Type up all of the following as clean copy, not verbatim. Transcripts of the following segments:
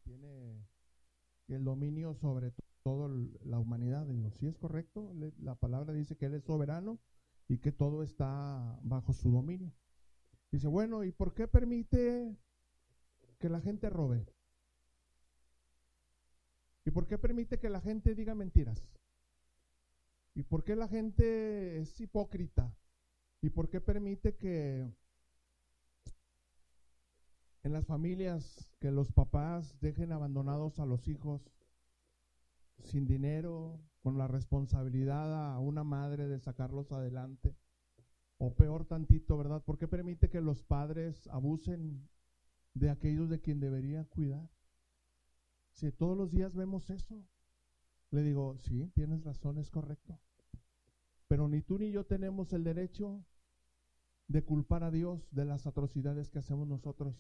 tiene el dominio sobre toda la humanidad. Digo, sí es correcto, la palabra dice que Él es soberano y que todo está bajo su dominio. Dice, bueno, ¿y por qué permite que la gente robe? ¿Y por qué permite que la gente diga mentiras? ¿Y por qué la gente es hipócrita? ¿Y por qué permite que en las familias que los papás dejen abandonados a los hijos sin dinero, con la responsabilidad a una madre de sacarlos adelante? O peor tantito, ¿verdad? ¿Por qué permite que los padres abusen de aquellos de quien deberían cuidar? Si todos los días vemos eso, le digo, sí, tienes razón, es correcto. Pero ni tú ni yo tenemos el derecho de culpar a Dios de las atrocidades que hacemos nosotros.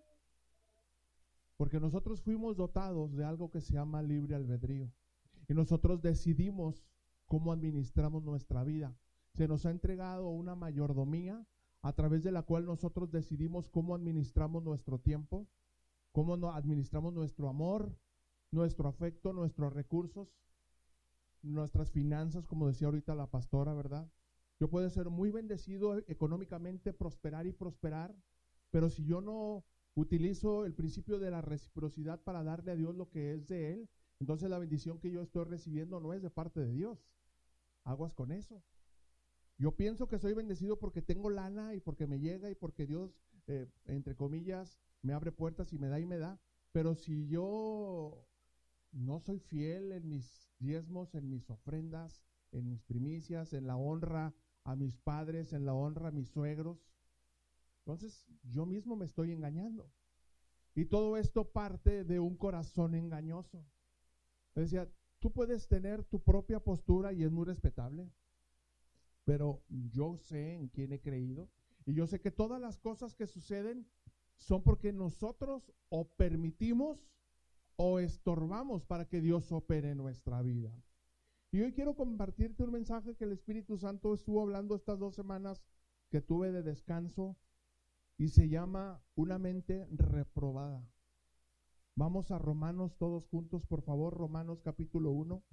Porque nosotros fuimos dotados de algo que se llama libre albedrío. Y nosotros decidimos cómo administramos nuestra vida. Se nos ha entregado una mayordomía a través de la cual nosotros decidimos cómo administramos nuestro tiempo, cómo administramos nuestro amor, nuestro afecto, nuestros recursos, nuestras finanzas, como decía ahorita la pastora, ¿verdad? Yo puedo ser muy bendecido económicamente, prosperar y prosperar, pero si yo no utilizo el principio de la reciprocidad para darle a Dios lo que es de Él, entonces la bendición que yo estoy recibiendo no es de parte de Dios. Aguas con eso. Yo pienso que soy bendecido porque tengo lana y porque me llega y porque Dios, entre comillas, me abre puertas y me da, pero si yo no soy fiel en mis diezmos, en mis ofrendas, en mis primicias, en la honra a mis padres, en la honra a mis suegros, entonces yo mismo me estoy engañando. Y todo esto parte de un corazón engañoso. Decía, tú puedes tener tu propia postura y es muy respetable, pero yo sé en quién he creído y yo sé que todas las cosas que suceden son porque nosotros o permitimos o estorbamos para que Dios opere en nuestra vida. Y hoy quiero compartirte un mensaje que el Espíritu Santo estuvo hablando estas 2 semanas que tuve de descanso y se llama una mente reprobada. Vamos a Romanos todos juntos, por favor, Romanos capítulo 1.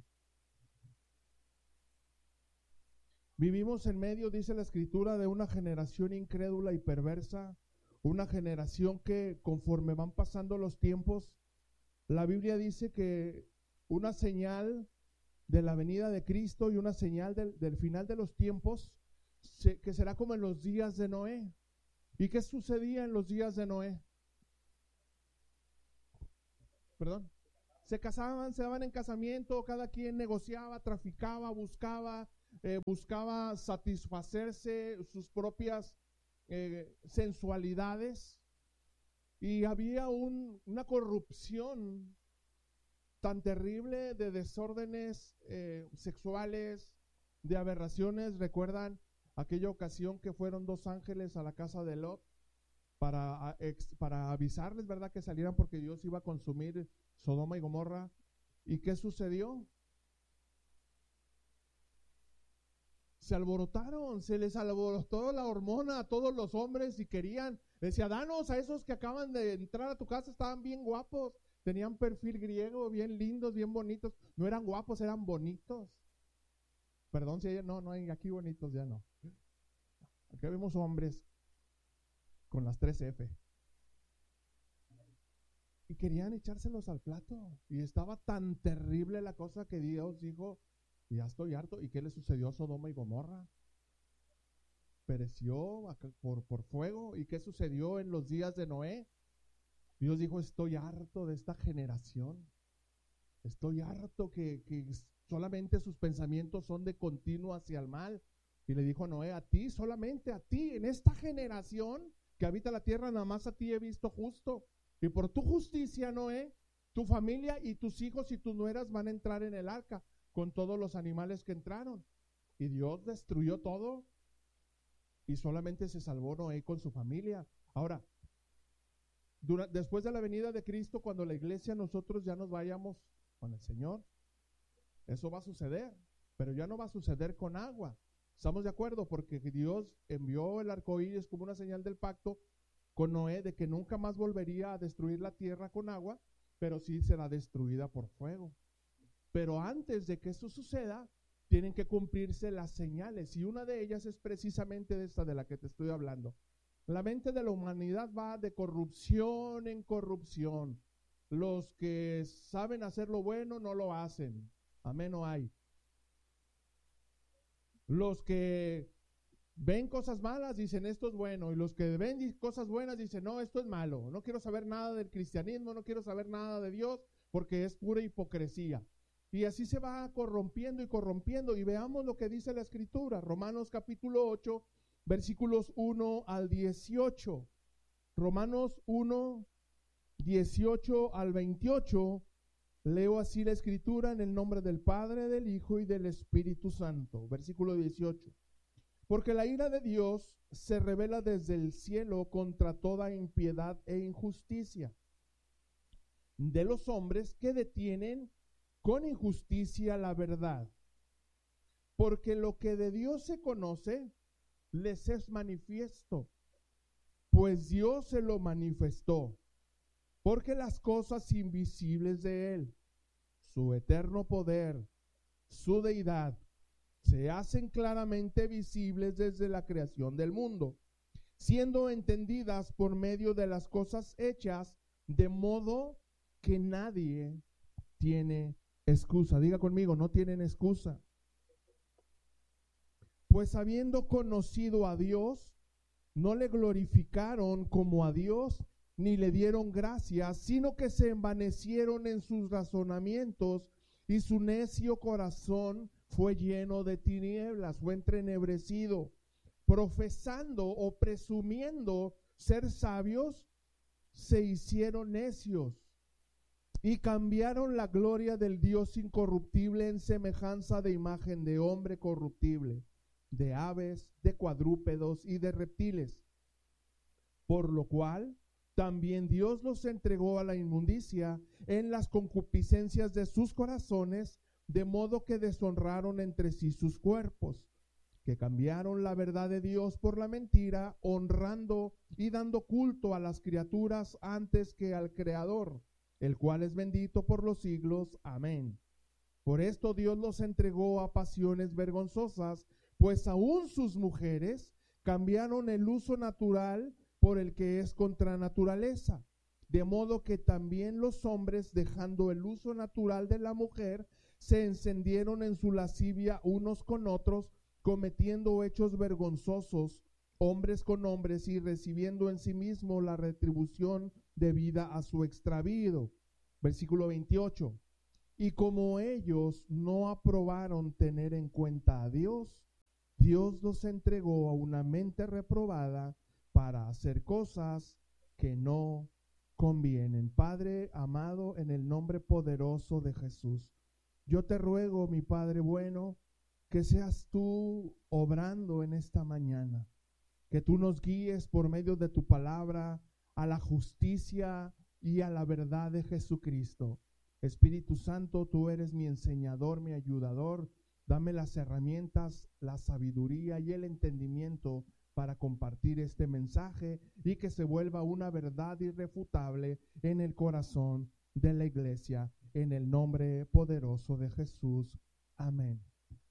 Vivimos en medio, dice la Escritura, de una generación incrédula y perversa, una generación que conforme van pasando los tiempos, la Biblia dice que una señal de la venida de Cristo y una señal del final de los tiempos, que será como en los días de Noé. ¿Y qué sucedía en los días de Noé? Perdón. Se casaban, se daban en casamiento, cada quien negociaba, traficaba, buscaba satisfacerse sus propias sensualidades, y había una corrupción tan terrible de desórdenes sexuales, de aberraciones. ¿Recuerdan aquella ocasión que fueron 2 ángeles a la casa de Lot para avisarles, ¿verdad?, que salieran porque Dios iba a consumir Sodoma y Gomorra? ¿Y qué sucedió? Se alborotaron, se les alborotó la hormona a todos los hombres y querían, decía, danos a esos que acaban de entrar a tu casa, estaban bien guapos, tenían perfil griego, bien lindos, bien bonitos. No eran guapos, eran bonitos. Perdón si no hay aquí bonitos, ya no. Aquí vemos hombres con las 3F. Y querían echárselos al plato. Y estaba tan terrible la cosa que Dios dijo, ya estoy harto. ¿Y qué le sucedió a Sodoma y Gomorra? Pereció por fuego. ¿Y qué sucedió en los días de Noé? Dios dijo, estoy harto de esta generación. Estoy harto que solamente sus pensamientos son de continuo hacia el mal. Y le dijo a Noé, a ti, solamente a ti, en esta generación que habita la tierra, nada más a ti he visto justo. Y por tu justicia, Noé, tu familia y tus hijos y tus nueras van a entrar en el arca con todos los animales que entraron. Y Dios destruyó todo y solamente se salvó Noé con su familia. Ahora, después de la venida de Cristo, cuando la iglesia nosotros ya nos vayamos con el Señor, eso va a suceder, pero ya no va a suceder con agua. ¿Estamos de acuerdo? Porque Dios envió el arco iris como una señal del pacto con Noé de que nunca más volvería a destruir la tierra con agua, pero sí será destruida por fuego. Pero antes de que eso suceda, tienen que cumplirse las señales, y una de ellas es precisamente de esta de la que te estoy hablando. La mente de la humanidad va de corrupción en corrupción. Los que saben hacer lo bueno no lo hacen. Amén, no hay. Los que ven cosas malas dicen esto es bueno, y los que ven cosas buenas dicen no, esto es malo. No quiero saber nada del cristianismo, no quiero saber nada de Dios, porque es pura hipocresía. Y así se va corrompiendo y corrompiendo. Y veamos lo que dice la Escritura. Romanos capítulo 8, versículos 1 al 18. Romanos 1, 18 al 28. Leo así la Escritura en el nombre del Padre, del Hijo y del Espíritu Santo. Versículo 18. Porque la ira de Dios se revela desde el cielo contra toda impiedad e injusticia de los hombres que detienen con injusticia la verdad. Porque lo que de Dios se conoce les es manifiesto, pues Dios se lo manifestó. Porque las cosas invisibles de Él, su eterno poder, su deidad, se hacen claramente visibles desde la creación del mundo, siendo entendidas por medio de las cosas hechas, de modo que nadie tiene excusa. Diga conmigo, no tienen excusa. Pues habiendo conocido a Dios, no le glorificaron como a Dios, ni le dieron gracias, sino que se envanecieron en sus razonamientos, y su necio corazón fue lleno de tinieblas, fue entrenebrecido. Profesando o presumiendo ser sabios, se hicieron necios y cambiaron la gloria del Dios incorruptible en semejanza de imagen de hombre corruptible, de aves, de cuadrúpedos y de reptiles. Por lo cual también Dios los entregó a la inmundicia en las concupiscencias de sus corazones, de modo que deshonraron entre sí sus cuerpos, que cambiaron la verdad de Dios por la mentira, honrando y dando culto a las criaturas antes que al Creador, el cual es bendito por los siglos. Amén. Por esto Dios los entregó a pasiones vergonzosas, pues aún sus mujeres cambiaron el uso natural por el que es contra naturaleza, de modo que también los hombres, dejando el uso natural de la mujer, se encendieron en su lascivia unos con otros, cometiendo hechos vergonzosos, hombres con hombres, y recibiendo en sí mismo la retribución debida a su extravío. Versículo 28. Y como ellos no aprobaron tener en cuenta a Dios, Dios los entregó a una mente reprobada para hacer cosas que no convienen. Padre amado, en el nombre poderoso de Jesús, yo te ruego, mi Padre bueno, que seas tú obrando en esta mañana, que tú nos guíes por medio de tu palabra a la justicia y a la verdad de Jesucristo. Espíritu Santo, tú eres mi enseñador, mi ayudador. Dame las herramientas, la sabiduría y el entendimiento para compartir este mensaje y que se vuelva una verdad irrefutable en el corazón de la iglesia, en el nombre poderoso de Jesús. Amén.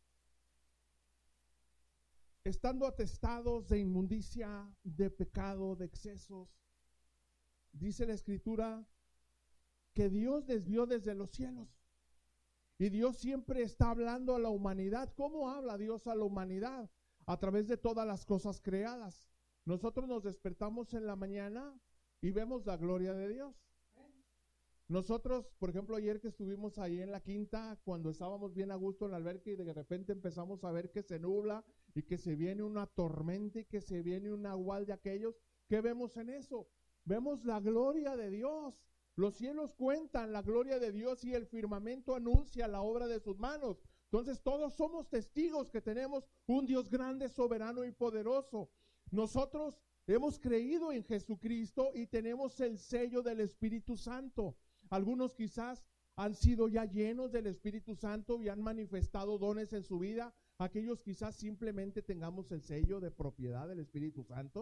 Estando atestados de inmundicia, de pecado, de excesos, dice la Escritura que Dios desvió desde los cielos. Y Dios siempre está hablando a la humanidad. ¿Cómo habla Dios a la humanidad? A través de todas las cosas creadas. Nosotros nos despertamos en la mañana y vemos la gloria de Dios. Nosotros, por ejemplo, ayer que estuvimos ahí en la quinta, cuando estábamos bien a gusto en la alberca y de repente empezamos a ver que se nubla y que se viene una tormenta y que se viene un nahual de aquellos, ¿qué vemos en eso? Vemos la gloria de Dios. Los cielos cuentan la gloria de Dios y el firmamento anuncia la obra de sus manos. Entonces todos somos testigos que tenemos un Dios grande, soberano y poderoso. Nosotros hemos creído en Jesucristo y tenemos el sello del Espíritu Santo. Algunos quizás han sido ya llenos del Espíritu Santo y han manifestado dones en su vida. Aquellos quizás simplemente tengamos el sello de propiedad del Espíritu Santo.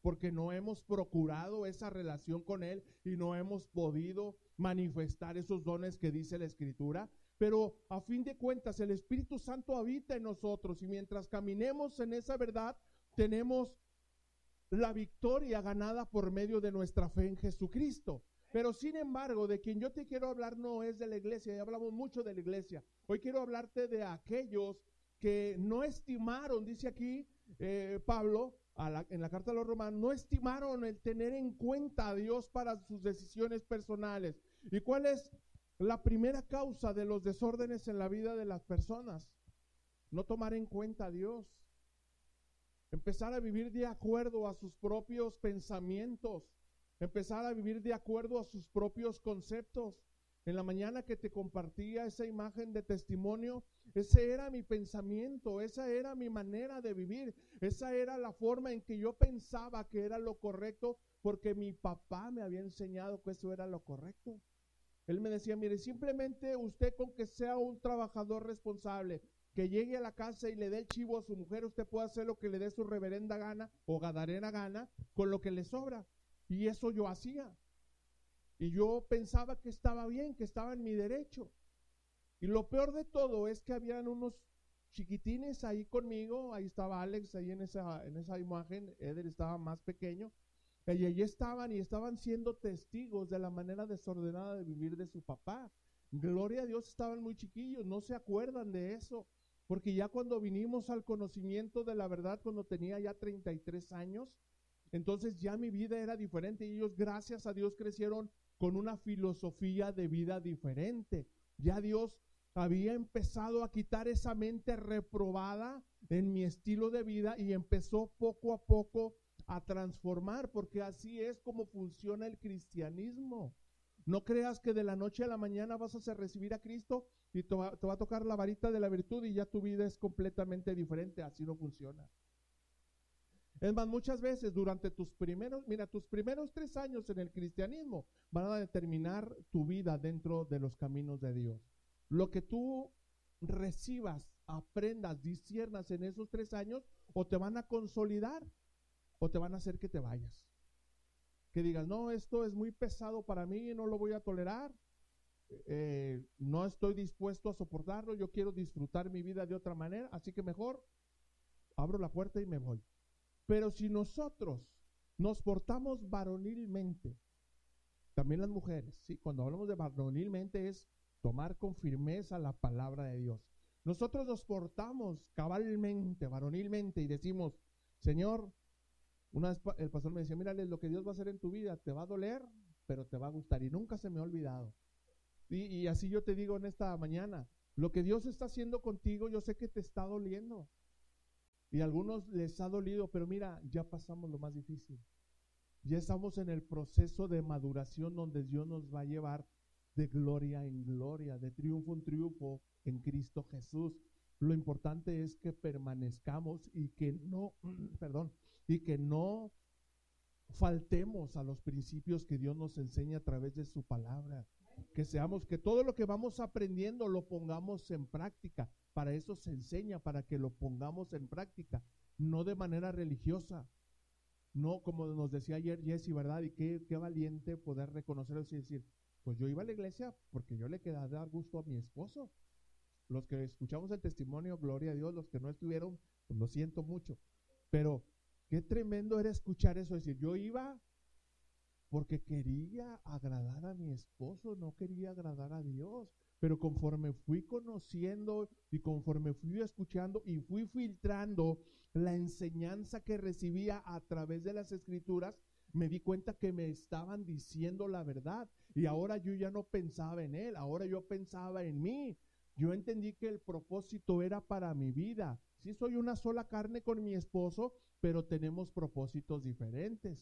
porque no hemos procurado esa relación con Él y no hemos podido manifestar esos dones que dice la Escritura. Pero a fin de cuentas el Espíritu Santo habita en nosotros y mientras caminemos en esa verdad tenemos la victoria ganada por medio de nuestra fe en Jesucristo. Pero sin embargo, de quien yo te quiero hablar no es de la iglesia, ya hablamos mucho de la iglesia. Hoy quiero hablarte de aquellos que no estimaron, dice aquí Pablo, en la carta a los Romanos, no estimaron el tener en cuenta a Dios para sus decisiones personales. ¿Y cuál es la primera causa de los desórdenes en la vida de las personas? No tomar en cuenta a Dios. Empezar a vivir de acuerdo a sus propios pensamientos. Empezar a vivir de acuerdo a sus propios conceptos. En la mañana que te compartía esa imagen de testimonio, ese era mi pensamiento, esa era mi manera de vivir, esa era la forma en que yo pensaba que era lo correcto, porque mi papá me había enseñado que eso era lo correcto. Él me decía, mire, simplemente usted con que sea un trabajador responsable, que llegue a la casa y le dé el chivo a su mujer, usted puede hacer lo que le dé su reverenda gana o gadarena gana con lo que le sobra. Y eso yo hacía. Y yo pensaba que estaba bien, que estaba en mi derecho. Y lo peor de todo es que habían unos chiquitines ahí conmigo. Ahí estaba Alex, ahí en esa imagen. Eder estaba más pequeño. Y allí estaban siendo testigos de la manera desordenada de vivir de su papá. Gloria a Dios, estaban muy chiquillos, no se acuerdan de eso. Porque ya cuando vinimos al conocimiento de la verdad, cuando tenía ya 33 años, entonces ya mi vida era diferente y ellos, gracias a Dios, crecieron con una filosofía de vida diferente. Ya Dios había empezado a quitar esa mente reprobada en mi estilo de vida y empezó poco a poco a transformar, porque así es como funciona el cristianismo. No creas que de la noche a la mañana vas a recibir a Cristo y te va a tocar la varita de la virtud y ya tu vida es completamente diferente. Así no funciona. Es más, muchas veces durante tus primeros 3 años en el cristianismo van a determinar tu vida dentro de los caminos de Dios. Lo que tú recibas, aprendas, disciernas en esos 3 años, o te van a consolidar o te van a hacer que te vayas. Que digas, no, esto es muy pesado para mí, no lo voy a tolerar, no estoy dispuesto a soportarlo, yo quiero disfrutar mi vida de otra manera, así que mejor abro la puerta y me voy. Pero si nosotros nos portamos varonilmente, también las mujeres, ¿sí? Cuando hablamos de varonilmente es tomar con firmeza la palabra de Dios. Nosotros nos portamos cabalmente, varonilmente y decimos, Señor, una vez el pastor me decía, mírale, lo que Dios va a hacer en tu vida te va a doler, pero te va a gustar, y nunca se me ha olvidado. Y así yo te digo en esta mañana, lo que Dios está haciendo contigo, yo sé que te está doliendo. Y a algunos les ha dolido, pero mira, ya pasamos lo más difícil. Ya estamos en el proceso de maduración donde Dios nos va a llevar de gloria en gloria, de triunfo en triunfo en Cristo Jesús. Lo importante es que permanezcamos y que no faltemos a los principios que Dios nos enseña a través de su palabra. Que todo lo que vamos aprendiendo lo pongamos en práctica. Para eso se enseña, para que lo pongamos en práctica, no de manera religiosa. No, como nos decía ayer Jessy, ¿verdad? Y qué valiente poder reconocer eso y decir, pues yo iba a la iglesia porque yo le quería dar gusto a mi esposo. Los que escuchamos el testimonio, gloria a Dios, los que no estuvieron, pues lo siento mucho. Pero qué tremendo era escuchar eso, decir, yo iba porque quería agradar a mi esposo, no quería agradar a Dios. Pero conforme fui conociendo y conforme fui escuchando y fui filtrando la enseñanza que recibía a través de las Escrituras, me di cuenta que me estaban diciendo la verdad. Y ahora yo ya no pensaba en él, ahora yo pensaba en mí. Yo entendí que el propósito era para mi vida. Sí, soy una sola carne con mi esposo, pero tenemos propósitos diferentes.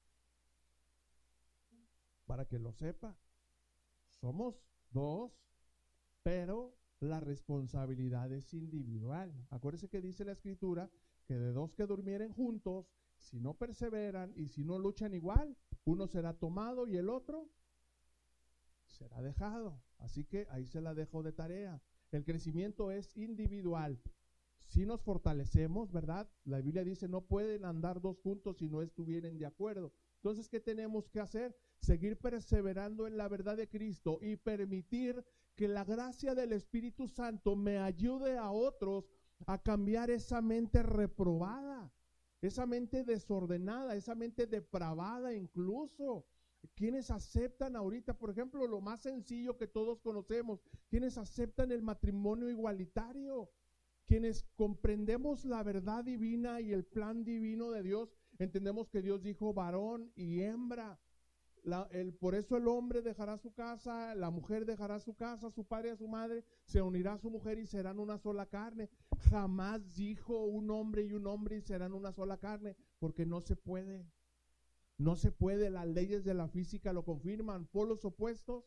Para que lo sepa, somos 2, pero la responsabilidad es individual. Acuérdese que dice la Escritura que de 2 que durmieren juntos, si no perseveran y si no luchan igual, uno será tomado y el otro será dejado. Así que ahí se la dejo de tarea. El crecimiento es individual. sí nos fortalecemos, ¿verdad? La Biblia dice, no pueden andar dos juntos si no estuvieran de acuerdo. Entonces, ¿qué tenemos que hacer? Seguir perseverando en la verdad de Cristo y permitir que la gracia del Espíritu Santo me ayude a otros a cambiar esa mente reprobada, esa mente desordenada, esa mente depravada incluso. Quienes aceptan ahorita, por ejemplo, lo más sencillo que todos conocemos, quienes aceptan el matrimonio igualitario, quienes comprendemos la verdad divina y el plan divino de Dios, entendemos que Dios dijo varón y hembra. Por eso el hombre dejará su casa, la mujer dejará su casa, su padre y a su madre, se unirá a su mujer y serán una sola carne. Jamás dijo un hombre y serán una sola carne, porque no se puede. No se puede, las leyes de la física lo confirman. Polos opuestos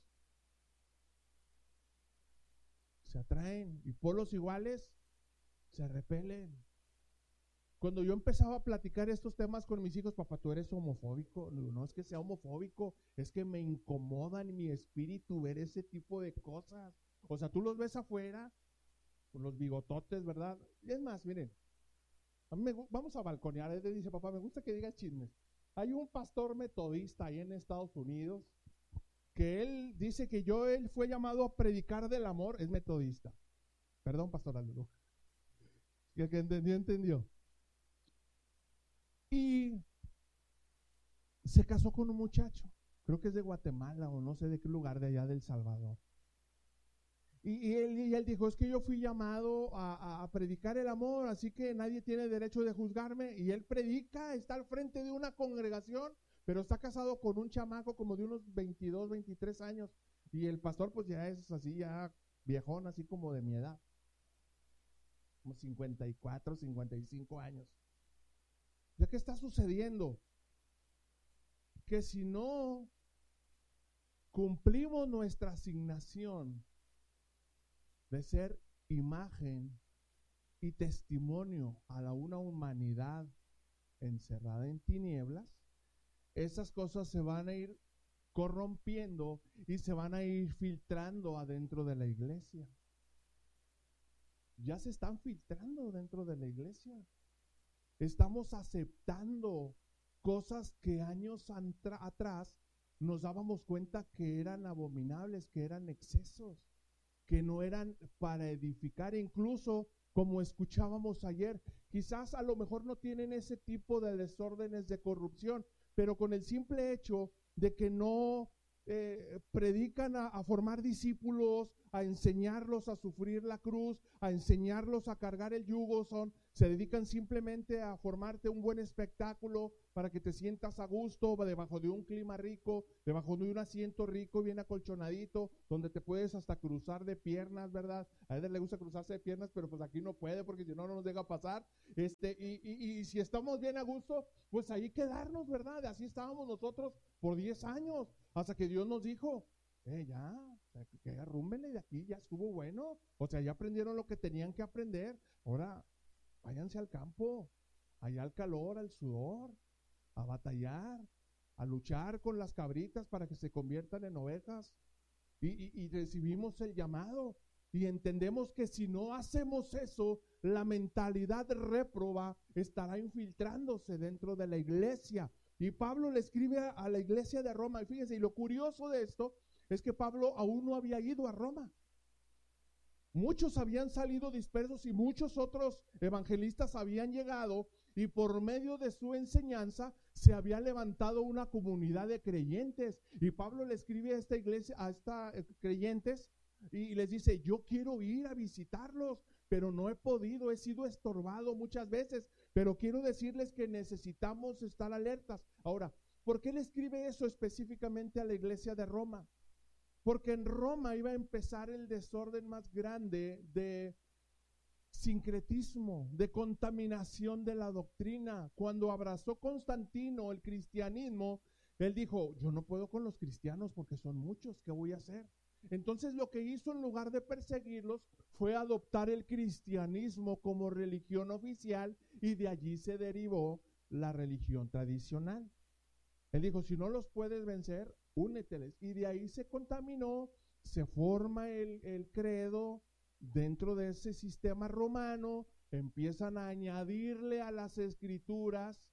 se atraen y polos iguales se repelen. Cuando yo empezaba a platicar estos temas con mis hijos, papá, ¿tú eres homofóbico? No es que sea homofóbico, es que me incomoda en mi espíritu ver ese tipo de cosas. O sea, tú los ves afuera, con los bigototes, ¿verdad? Y es más, miren, vamos a balconear. Él dice, papá, me gusta que digas chismes. Hay un pastor metodista ahí en Estados Unidos que él dice que él fue llamado a predicar del amor, es metodista. Perdón, pastor Aldo. El que entendió. Y se casó con un muchacho, creo que es de Guatemala o no sé de qué lugar de allá del Salvador. Y él dijo, es que yo fui llamado a predicar el amor, así que nadie tiene derecho de juzgarme. Y él predica, está al frente de una congregación, pero está casado con un chamaco como de unos 22, 23 años. Y el pastor pues ya es así, ya viejón, así como de mi edad, como 54, 55 años. ¿Ya qué está sucediendo? Que si no cumplimos nuestra asignación de ser imagen y testimonio a una humanidad encerrada en tinieblas, esas cosas se van a ir corrompiendo y se van a ir filtrando adentro de la iglesia. Ya se están filtrando dentro de la iglesia. Estamos aceptando cosas que años atrás nos dábamos cuenta que eran abominables, que eran excesos, que no eran para edificar. Incluso, como escuchábamos ayer, quizás a lo mejor no tienen ese tipo de desórdenes de corrupción, pero con el simple hecho de que no predican a formar discípulos, a enseñarlos a sufrir la cruz, a enseñarlos a cargar el yugo, se dedican simplemente a formarte un buen espectáculo para que te sientas a gusto debajo de un clima rico, debajo de un asiento rico, bien acolchonadito, donde te puedes hasta cruzar de piernas, ¿verdad? A él le gusta cruzarse de piernas, pero pues aquí no puede porque si no, no nos deja pasar. Y si estamos bien a gusto, pues ahí quedarnos, ¿verdad? Así estábamos nosotros por 10 años, hasta que Dios nos dijo, ya, que arrúmbenle de aquí, ya estuvo bueno. O sea, ya aprendieron lo que tenían que aprender. Ahora, váyanse al campo, allá al calor, al sudor, a batallar, a luchar con las cabritas para que se conviertan en ovejas. Y recibimos el llamado y entendemos que si no hacemos eso, la mentalidad réproba estará infiltrándose dentro de la iglesia. Y Pablo le escribe a la iglesia de Roma. Y fíjense, y lo curioso de esto es que Pablo aún no había ido a Roma. Muchos habían salido dispersos y muchos otros evangelistas habían llegado, y por medio de su enseñanza se había levantado una comunidad de creyentes. Y Pablo le escribe a esta iglesia, a estos creyentes, y les dice, yo quiero ir a visitarlos, pero no he podido, he sido estorbado muchas veces, pero quiero decirles que necesitamos estar alertas. Ahora, ¿por qué le escribe eso específicamente a la iglesia de Roma? Porque en Roma iba a empezar el desorden más grande de sincretismo, de contaminación de la doctrina. Cuando abrazó Constantino el cristianismo, él dijo, yo no puedo con los cristianos porque son muchos, ¿qué voy a hacer? Entonces lo que hizo, en lugar de perseguirlos, fue adoptar el cristianismo como religión oficial, y de allí se derivó la religión tradicional. Él dijo, si no los puedes vencer, úneteles. Y de ahí se contaminó, se forma el credo dentro de ese sistema romano, empiezan a añadirle a las escrituras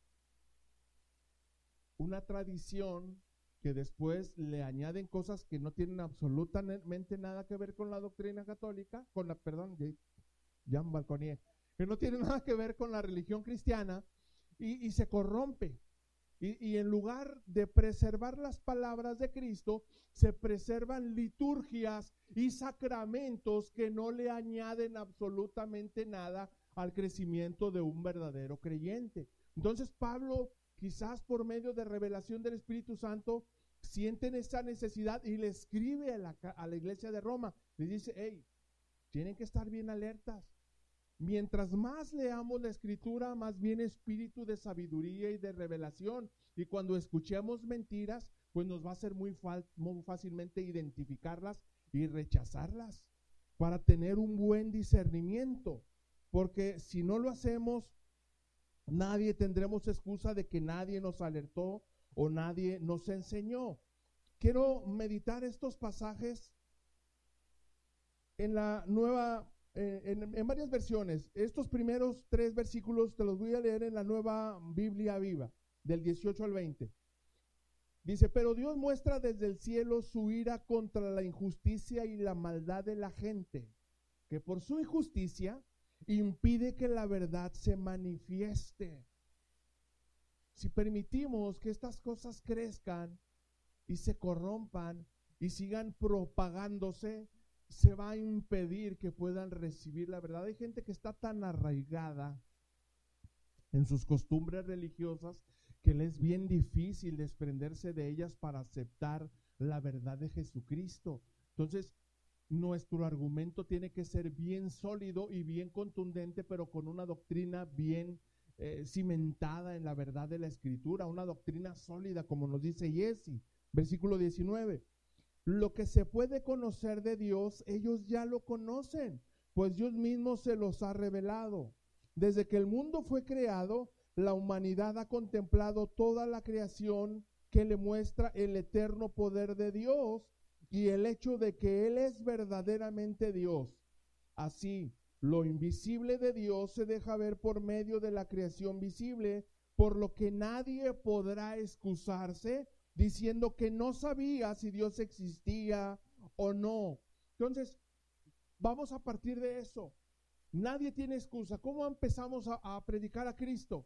una tradición que después le añaden cosas que no tienen absolutamente nada que ver con la doctrina católica, Jean Balconier, que no tiene nada que ver con la religión cristiana, y se corrompe. Y en lugar de preservar las palabras de Cristo, se preservan liturgias y sacramentos que no le añaden absolutamente nada al crecimiento de un verdadero creyente. Entonces Pablo, quizás por medio de revelación del Espíritu Santo, sienten esa necesidad y le escribe a la iglesia de Roma. Le dice, hey, tienen que estar bien alertas. Mientras más leamos la Escritura, más viene espíritu de sabiduría y de revelación. Y cuando escuchemos mentiras, pues nos va a ser muy fácilmente identificarlas y rechazarlas para tener un buen discernimiento. Porque si no lo hacemos, nadie tendremos excusa de que nadie nos alertó o nadie nos enseñó. Quiero meditar estos pasajes en la nueva, en varias versiones. Estos primeros 3 versículos te los voy a leer en la Nueva Biblia Viva, del 18 al 20. Dice, pero Dios muestra desde el cielo su ira contra la injusticia y la maldad de la gente, que por su injusticia impide que la verdad se manifieste. Si permitimos que estas cosas crezcan y se corrompan y sigan propagándose, se va a impedir que puedan recibir la verdad. Hay gente que está tan arraigada en sus costumbres religiosas que le es bien difícil desprenderse de ellas para aceptar la verdad de Jesucristo. Entonces, nuestro argumento tiene que ser bien sólido y bien contundente, pero con una doctrina bien cimentada en la verdad de la Escritura, una doctrina sólida, como nos dice Jesse, versículo 19. Lo que se puede conocer de Dios, ellos ya lo conocen, pues Dios mismo se los ha revelado. Desde que el mundo fue creado, la humanidad ha contemplado toda la creación que le muestra el eterno poder de Dios y el hecho de que Él es verdaderamente Dios. Así, lo invisible de Dios se deja ver por medio de la creación visible, por lo que nadie podrá excusarse diciendo que no sabía si Dios existía o no. Entonces, vamos a partir de eso. Nadie tiene excusa. ¿Cómo empezamos a predicar a Cristo?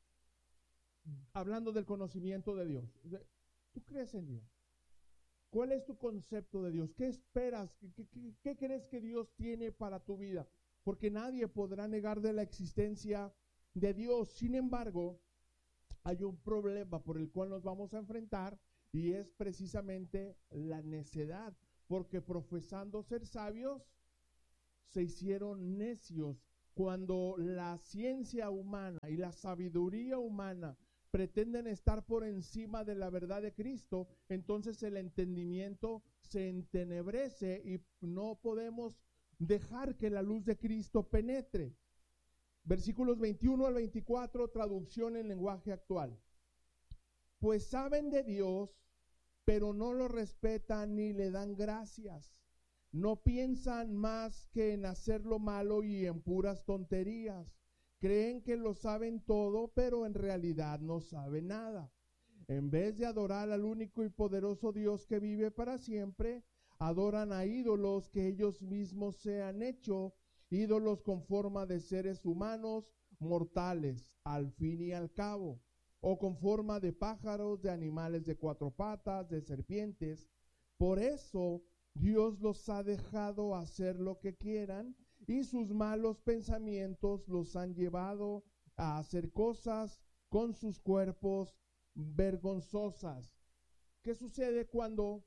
Hablando del conocimiento de Dios. ¿Tú crees en Dios? ¿Cuál es tu concepto de Dios? ¿Qué esperas? ¿Qué crees que Dios tiene para tu vida? Porque nadie podrá negar de la existencia de Dios. Sin embargo, hay un problema por el cual nos vamos a enfrentar y es precisamente la necedad, porque profesando ser sabios, se hicieron necios. Cuando la ciencia humana y la sabiduría humana pretenden estar por encima de la verdad de Cristo, entonces el entendimiento se entenebrece y no podemos dejar que la luz de Cristo penetre. Versículos 21 al 24, traducción en lenguaje actual. Pues saben de Dios, pero no lo respetan ni le dan gracias. No piensan más que en hacer lo malo y en puras tonterías. Creen que lo saben todo, pero en realidad no saben nada. En vez de adorar al único y poderoso Dios que vive para siempre, adoran a ídolos que ellos mismos se han hecho, ídolos con forma de seres humanos mortales, al fin y al cabo, o con forma de pájaros, de animales de 4 patas, de serpientes. Por eso Dios los ha dejado hacer lo que quieran y sus malos pensamientos los han llevado a hacer cosas con sus cuerpos vergonzosas. ¿Qué sucede cuando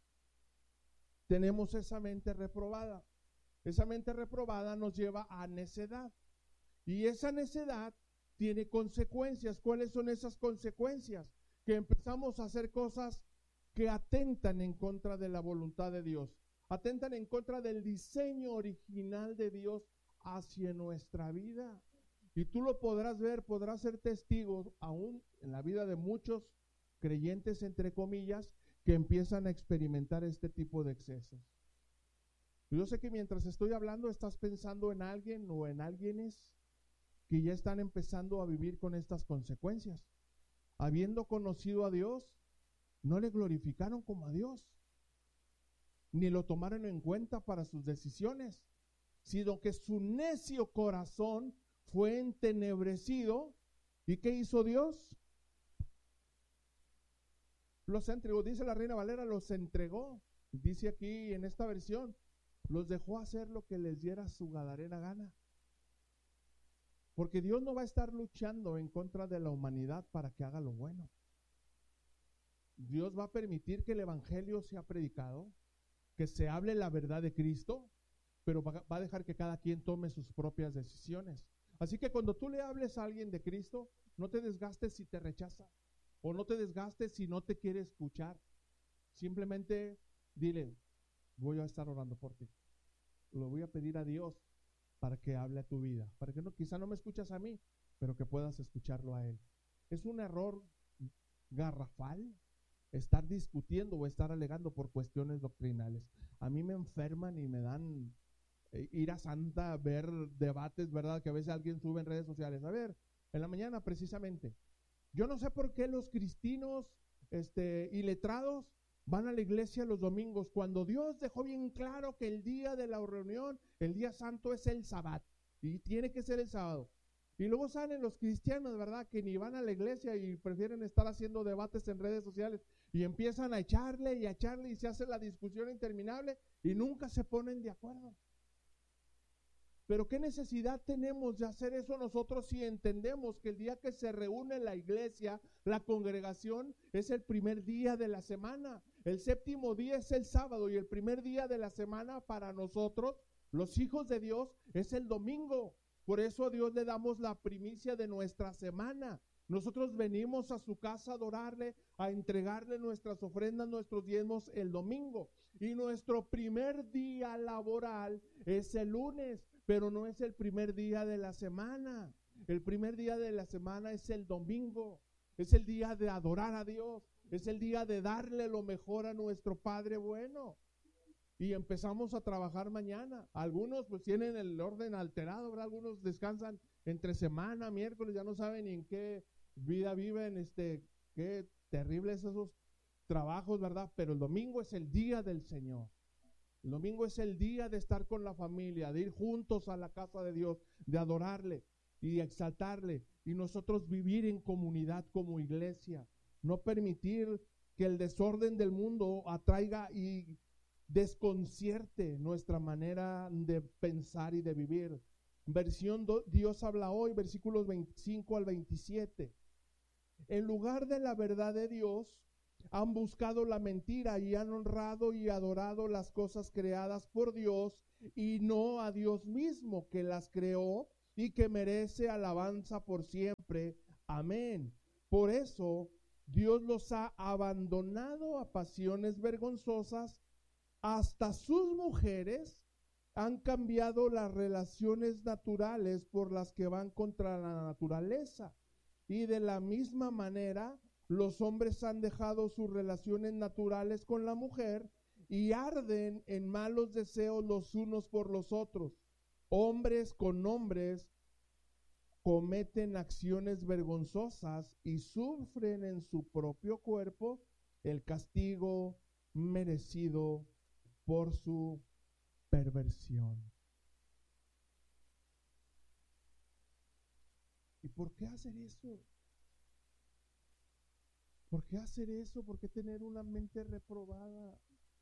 tenemos esa mente reprobada? Esa mente reprobada nos lleva a necedad y esa necedad tiene consecuencias. ¿Cuáles son esas consecuencias? Que empezamos a hacer cosas que atentan en contra de la voluntad de Dios, atentan en contra del diseño original de Dios hacia nuestra vida. Y tú lo podrás ver, podrás ser testigo aún en la vida de muchos creyentes, entre comillas, que empiezan a experimentar este tipo de excesos. Yo sé que mientras estoy hablando estás pensando en alguien o en alguienes que ya están empezando a vivir con estas consecuencias. Habiendo conocido a Dios, no le glorificaron como a Dios, ni lo tomaron en cuenta para sus decisiones, sino que su necio corazón fue entenebrecido. ¿Y qué hizo Dios? Los entregó, dice la Reina Valera, los entregó. Dice aquí en esta versión, los dejó hacer lo que les diera su gadarena gana. Porque Dios no va a estar luchando en contra de la humanidad para que haga lo bueno. Dios va a permitir que el evangelio sea predicado, que se hable la verdad de Cristo, pero va a dejar que cada quien tome sus propias decisiones. Así que cuando tú le hables a alguien de Cristo, no te desgastes si te rechaza, o no te desgastes si no te quiere escuchar. Simplemente dile, voy a estar orando por ti. Lo voy a pedir a Dios para que hable a tu vida, para que quizá no me escuchas a mí, pero que puedas escucharlo a Él. Es un error garrafal estar discutiendo o estar alegando por cuestiones doctrinales. A mí me enferman y me dan ira santa ver debates, ¿verdad? Que a veces alguien sube en redes sociales. A ver, en la mañana precisamente, yo no sé por qué los cristianos iletrados van a la iglesia los domingos, cuando Dios dejó bien claro que el día de la reunión, el día santo es el sábado, y tiene que ser el sábado. Y luego salen los cristianos, ¿verdad?, que ni van a la iglesia y prefieren estar haciendo debates en redes sociales, y empiezan a echarle y se hace la discusión interminable y nunca se ponen de acuerdo. Pero ¿qué necesidad tenemos de hacer eso nosotros si entendemos que el día que se reúne la iglesia, la congregación, es el primer día de la semana? El séptimo día es el sábado y el primer día de la semana para nosotros, los hijos de Dios, es el domingo. Por eso a Dios le damos la primicia de nuestra semana. Nosotros venimos a su casa a adorarle, a entregarle nuestras ofrendas, nuestros diezmos el domingo. Y nuestro primer día laboral es el lunes, pero no es el primer día de la semana. El primer día de la semana es el domingo. Es el día de adorar a Dios. Es el día de darle lo mejor a nuestro Padre bueno. Y empezamos a trabajar mañana. Algunos pues tienen el orden alterado, ¿verdad? Algunos descansan entre semana, miércoles, ya no saben ni en qué vida viven, qué terribles esos trabajos, ¿verdad? Pero el domingo es el día del Señor. El domingo es el día de estar con la familia, de ir juntos a la casa de Dios, de adorarle y exaltarle, y nosotros vivir en comunidad como iglesia. No permitir que el desorden del mundo atraiga y desconcierte nuestra manera de pensar y de vivir. Versión Dios habla hoy, versículos 25 al 27. En lugar de la verdad de Dios, han buscado la mentira y han honrado y adorado las cosas creadas por Dios y no a Dios mismo, que las creó y que merece alabanza por siempre. Amén. Por eso Dios los ha abandonado a pasiones vergonzosas. Hasta sus mujeres han cambiado las relaciones naturales por las que van contra la naturaleza. Y de la misma manera, los hombres han dejado sus relaciones naturales con la mujer y arden en malos deseos los unos por los otros. Hombres con hombres cometen acciones vergonzosas y sufren en su propio cuerpo el castigo merecido por su perversión. ¿Y por qué hacer eso? ¿Por qué hacer eso? ¿Por qué tener una mente reprobada?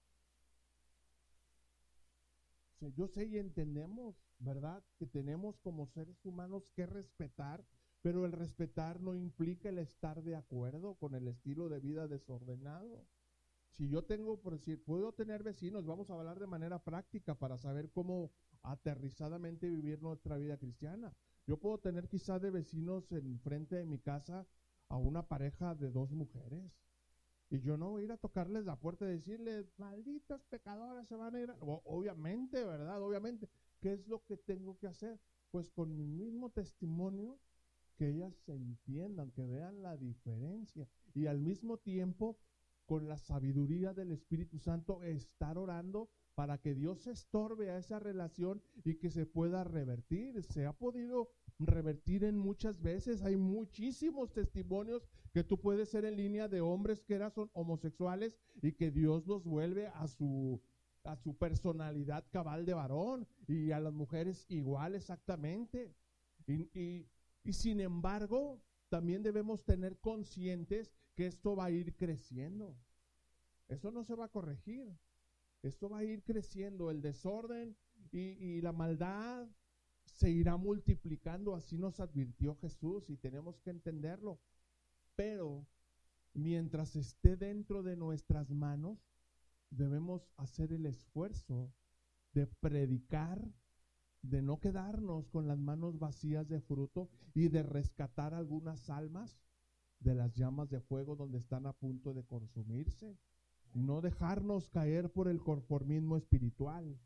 O sea, yo sé y entendemos, ¿verdad?, que tenemos como seres humanos que respetar, pero el respetar no implica el estar de acuerdo con el estilo de vida desordenado. Si yo tengo, por decir, puedo tener vecinos, vamos a hablar de manera práctica para saber cómo aterrizadamente vivir nuestra vida cristiana. Yo puedo tener quizá de vecinos en frente de mi casa a una pareja de 2 mujeres. Y yo no voy a ir a tocarles la puerta y decirles, malditas pecadoras, se van a ir. Obviamente, ¿verdad? Obviamente. ¿Qué es lo que tengo que hacer? Pues con mi mismo testimonio, que ellas se entiendan, que vean la diferencia. Y al mismo tiempo, con la sabiduría del Espíritu Santo, estar orando para que Dios estorbe a esa relación y que se pueda revertir. Se ha podido revertir en muchas veces. Hay muchísimos testimonios que tú puedes ser en línea de hombres que eran homosexuales y que Dios los vuelve a su personalidad cabal de varón, y a las mujeres igual exactamente. Y sin embargo, también debemos tener conscientes que esto va a ir creciendo. Eso no se va a corregir. Esto va a ir creciendo. El desorden y la maldad se irá multiplicando. Así nos advirtió Jesús y tenemos que entenderlo. Pero mientras esté dentro de nuestras manos, debemos hacer el esfuerzo de predicar, de no quedarnos con las manos vacías de fruto y de rescatar algunas almas de las llamas de fuego donde están a punto de consumirse. No dejarnos caer por el conformismo espiritual.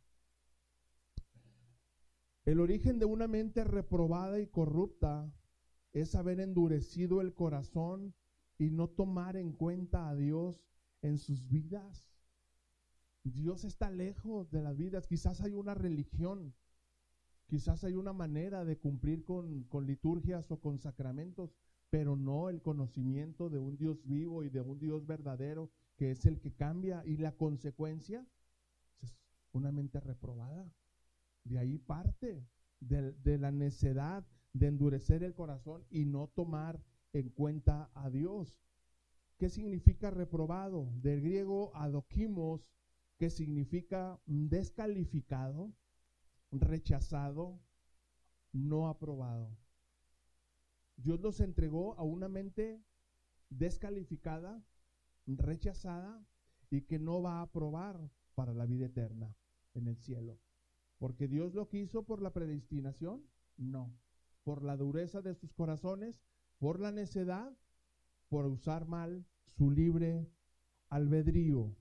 El origen de una mente reprobada y corrupta es haber endurecido el corazón y no tomar en cuenta a Dios en sus vidas. Dios está lejos de las vidas. Quizás hay una religión, quizás hay una manera de cumplir con liturgias o con sacramentos, pero no el conocimiento de un Dios vivo y de un Dios verdadero, que es el que cambia, y la consecuencia es una mente reprobada. De ahí parte de la necedad de endurecer el corazón y no tomar en cuenta a Dios. ¿Qué significa reprobado? Del griego adokimos, que significa descalificado, rechazado, no aprobado. Dios los entregó a una mente descalificada, rechazada, y que no va a aprobar para la vida eterna en el cielo. ¿Porque Dios lo quiso por la predestinación? No. Por la dureza de sus corazones, por la necedad, por usar mal su libre albedrío.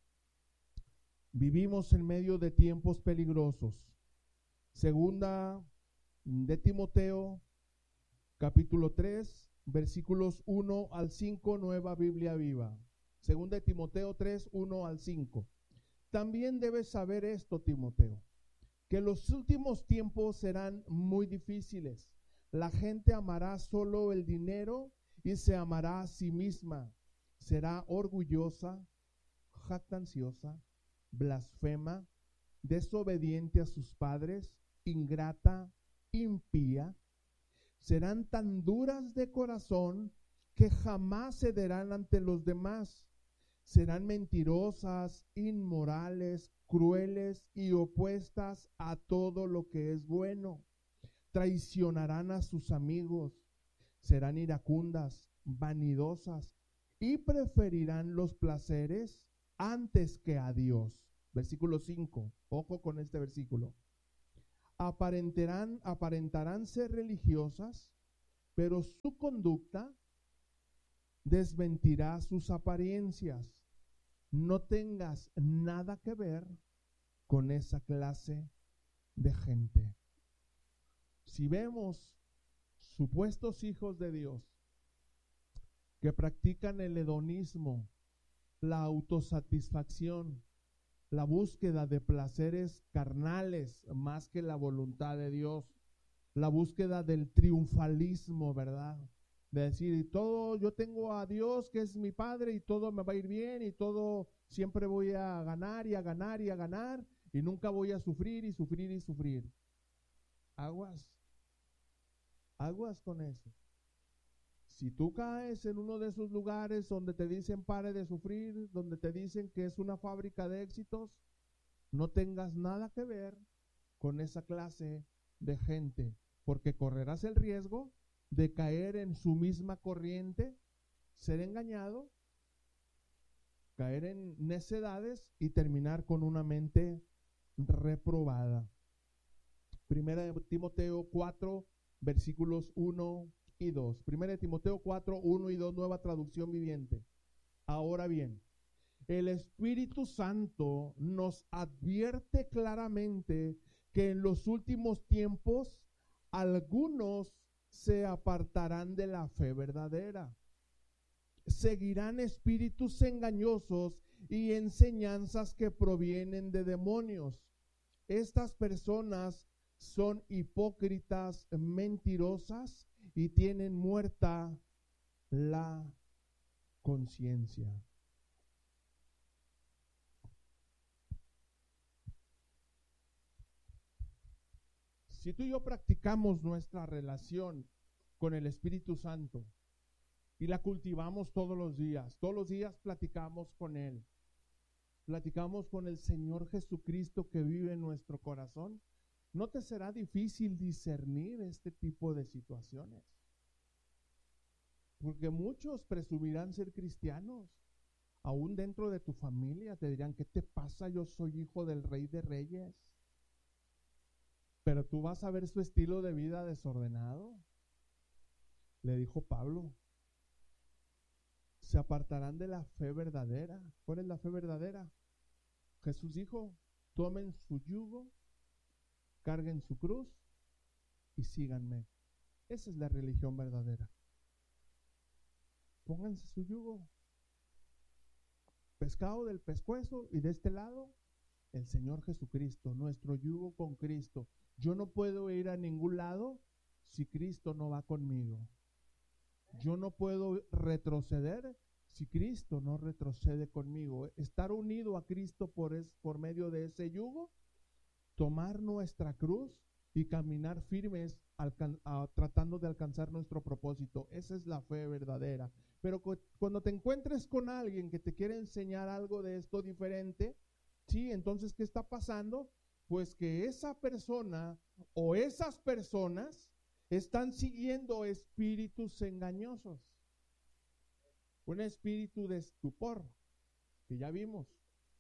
Vivimos en medio de tiempos peligrosos. Segunda de Timoteo, capítulo 3, versículos 1 al 5, Nueva Biblia Viva. Segunda de Timoteo 3, 1 al 5. También debes saber esto, Timoteo, que los últimos tiempos serán muy difíciles. La gente amará solo el dinero y se amará a sí misma. Será orgullosa, jactanciosa, blasfema, desobediente a sus padres, ingrata, impía. Serán tan duras de corazón que jamás cederán ante los demás. Serán mentirosas, inmorales, crueles y opuestas a todo lo que es bueno. Traicionarán a sus amigos, serán iracundas, vanidosas y preferirán los placeres antes que a Dios. Versículo 5, ojo con este versículo. Aparentarán ser religiosas, pero su conducta desmentirá sus apariencias. No tengas nada que ver con esa clase de gente. Si vemos supuestos hijos de Dios que practican el hedonismo, la autosatisfacción, la búsqueda de placeres carnales más que la voluntad de Dios, la búsqueda del triunfalismo, ¿verdad? De decir, todo, yo tengo a Dios que es mi Padre y todo me va a ir bien y todo siempre voy a ganar y a ganar y a ganar y nunca voy a sufrir y sufrir y sufrir. Aguas con eso. Si tú caes en uno de esos lugares donde te dicen pare de sufrir, donde te dicen que es una fábrica de éxitos, no tengas nada que ver con esa clase de gente, porque correrás el riesgo de caer en su misma corriente, ser engañado, caer en necedades y terminar con una mente reprobada. Primera de Timoteo 4, versículos 1 y 2. Primera de Timoteo 4, 1 y 2, Nueva Traducción Viviente. Ahora bien, el Espíritu Santo nos advierte claramente que en los últimos tiempos algunos se apartarán de la fe verdadera. Seguirán espíritus engañosos y enseñanzas que provienen de demonios. Estas personas son hipócritas, mentirosas y tienen muerta la conciencia. Si tú y yo practicamos nuestra relación con el Espíritu Santo y la cultivamos todos los días platicamos con Él, platicamos con el Señor Jesucristo que vive en nuestro corazón, no te será difícil discernir este tipo de situaciones. Porque muchos presumirán ser cristianos, aún dentro de tu familia te dirán, ¿qué te pasa? Yo soy hijo del Rey de Reyes. Pero tú vas a ver su estilo de vida desordenado. Le dijo Pablo, se apartarán de la fe verdadera. ¿Cuál es la fe verdadera? Jesús dijo, tomen su yugo, carguen su cruz y síganme. Esa es la religión verdadera. Pónganse su yugo. Pescado del pescuezo y de este lado, el Señor Jesucristo, nuestro yugo con Cristo. Yo no puedo ir a ningún lado si Cristo no va conmigo. Yo no puedo retroceder si Cristo no retrocede conmigo. Estar unido a Cristo por medio de ese yugo, tomar nuestra cruz y caminar firmes tratando de alcanzar nuestro propósito. Esa es la fe verdadera. Pero cuando te encuentres con alguien que te quiere enseñar algo de esto diferente, sí, entonces, ¿qué está pasando? Pues que esa persona o esas personas están siguiendo espíritus engañosos. Un espíritu de estupor, que ya vimos.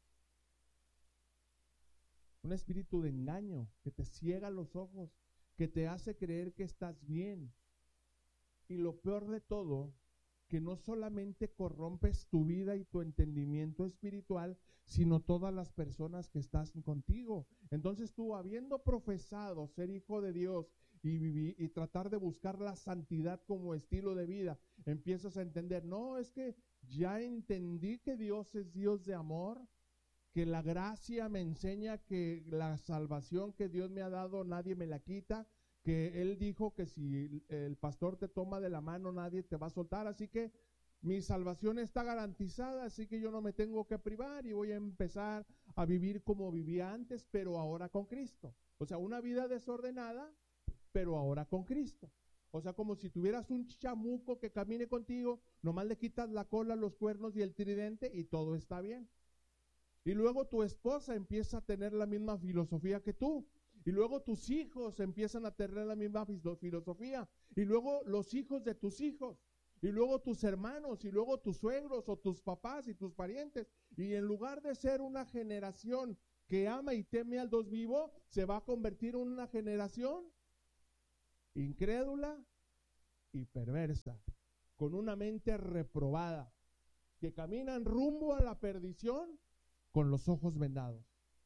Un espíritu de engaño que te ciega los ojos, que te hace creer que estás bien. Y lo peor de todo, que no solamente corrompes tu vida y tu entendimiento espiritual, sino todas las personas que están contigo. Entonces tú, habiendo profesado ser hijo de Dios y tratar de buscar la santidad como estilo de vida, empiezas a entender, no, es que ya entendí que Dios es Dios de amor, que la gracia me enseña que la salvación que Dios me ha dado nadie me la quita, que Él dijo que si el pastor te toma de la mano nadie te va a soltar, así que mi salvación está garantizada, así que yo no me tengo que privar y voy a empezar a vivir como vivía antes, pero ahora con Cristo. O sea, una vida desordenada, pero ahora con Cristo. O sea, como si tuvieras un chamuco que camine contigo, nomás le quitas la cola, los cuernos y el tridente y todo está bien. Y luego tu esposa empieza a tener la misma filosofía que tú. Y luego tus hijos empiezan a tener la misma filosofía. Y luego los hijos de tus hijos. Y luego tus hermanos. Y luego tus suegros o tus papás y tus parientes. Y en lugar de ser una generación que ama y teme al Dios vivo, se va a convertir en una generación incrédula y perversa, con una mente reprobada, que caminan rumbo a la perdición con los ojos vendados.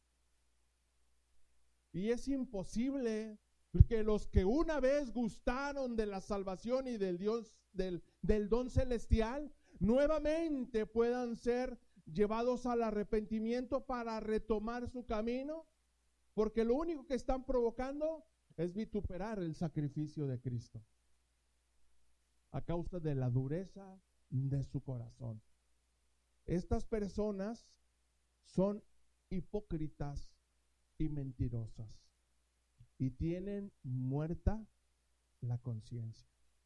Y es imposible que los que una vez gustaron de la salvación y del Dios, del don celestial, nuevamente puedan ser llevados al arrepentimiento para retomar su camino, porque lo único que están provocando es vituperar el sacrificio de Cristo a causa de la dureza de su corazón. Estas personas son hipócritas y mentirosas y tienen muerta la conciencia.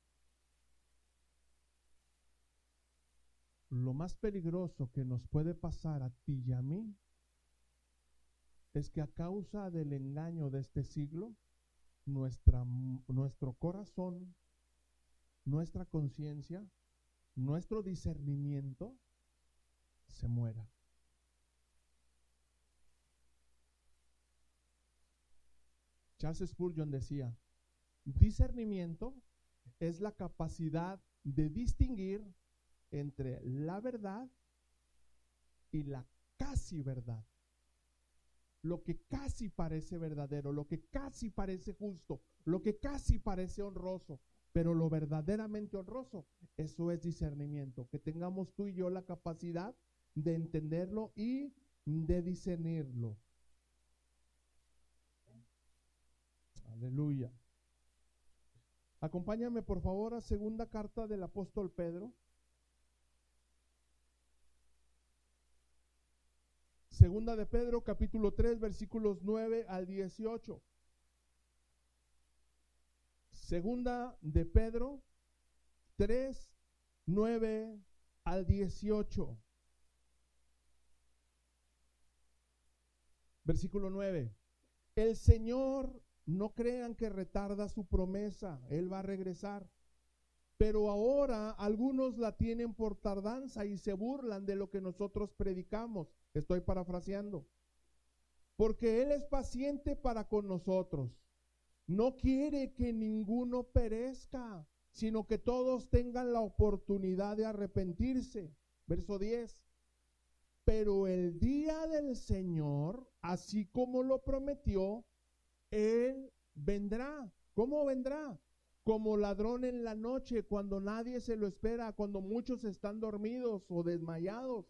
Lo más peligroso que nos puede pasar a ti y a mí es que a causa del engaño de este siglo, nuestro corazón, nuestra conciencia, nuestro discernimiento se muera. Charles Spurgeon decía, discernimiento es la capacidad de distinguir entre la verdad y la casi verdad. Lo que casi parece verdadero, lo que casi parece justo, lo que casi parece honroso, pero lo verdaderamente honroso, eso es discernimiento. Que tengamos tú y yo la capacidad de entenderlo y de discernirlo. Aleluya. Acompáñame por favor a segunda carta del apóstol Pedro. Segunda de Pedro, capítulo 3, versículos 9 al 18. Segunda de Pedro 3, 9 al 18. Versículo 9. El Señor, no crean que retarda su promesa, Él va a regresar. Pero ahora algunos la tienen por tardanza y se burlan de lo que nosotros predicamos. Estoy parafraseando. Porque Él es paciente para con nosotros. No quiere que ninguno perezca, sino que todos tengan la oportunidad de arrepentirse. Verso 10. Pero el día del Señor, así como lo prometió, Él vendrá. ¿Cómo vendrá? Como ladrón en la noche, cuando nadie se lo espera, cuando muchos están dormidos o desmayados,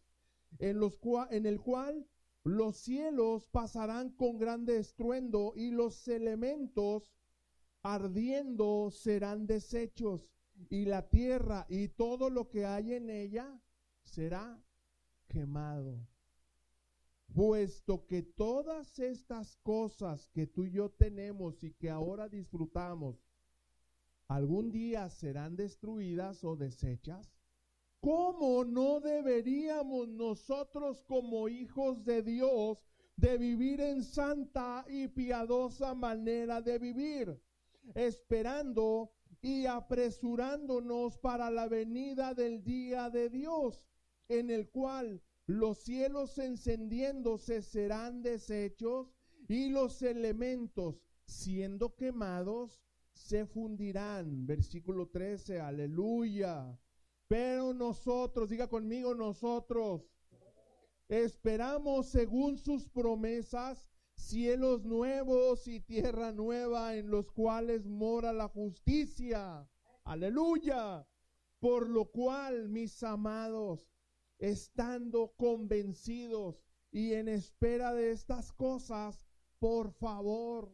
en el cual los cielos pasarán con grande estruendo y los elementos ardiendo serán deshechos, y la tierra y todo lo que hay en ella será quemado. Puesto que todas estas cosas que tú y yo tenemos y que ahora disfrutamos, algún día serán destruidas o deshechas, ¿cómo no deberíamos nosotros como hijos de Dios de vivir en santa y piadosa manera de vivir, esperando y apresurándonos para la venida del día de Dios, en el cual los cielos encendiéndose serán deshechos y los elementos siendo quemados se fundirán? Versículo 13, aleluya. Pero nosotros, diga conmigo, nosotros esperamos según sus promesas cielos nuevos y tierra nueva en los cuales mora la justicia. Aleluya. Por lo cual, mis amados, estando convencidos y en espera de estas cosas, por favor,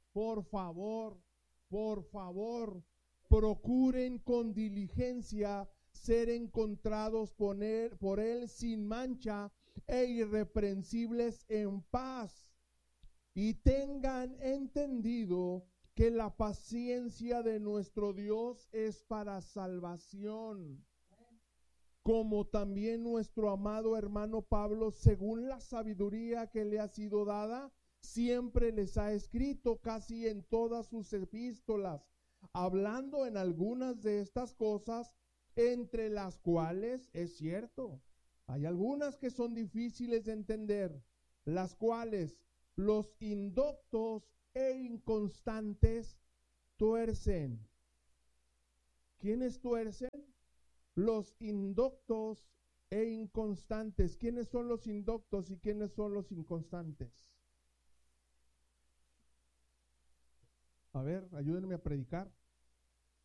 procuren con diligencia ser encontrados por Él sin mancha e irreprensibles en paz, y tengan entendido que la paciencia de nuestro Dios es para salvación, como también nuestro amado hermano Pablo, según la sabiduría que le ha sido dada, siempre les ha escrito casi en todas sus epístolas, hablando en algunas de estas cosas, entre las cuales es cierto, hay algunas que son difíciles de entender, las cuales los indoctos e inconstantes tuercen. ¿Quiénes tuercen? Los indoctos e inconstantes. ¿Quiénes son los indoctos y quiénes son los inconstantes? A ver, ayúdenme a predicar.